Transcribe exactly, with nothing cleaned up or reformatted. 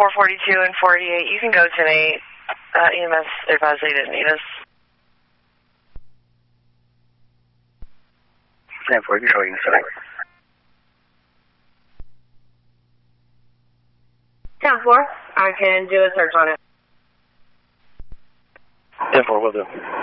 four forty-two and forty-eight. You can go to eight. Uh, E M S advised they didn't need us. ten four, control unit seven. ten four, I can do a search on it. ten four, will do.